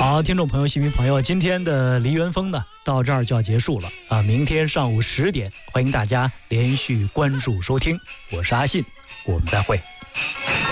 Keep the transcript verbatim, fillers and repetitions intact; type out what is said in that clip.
好，听众朋友、戏迷朋友，今天的梨园风呢，到这儿就要结束了啊！明天上午十点，欢迎大家连续关注收听，我是阿信，我们再会。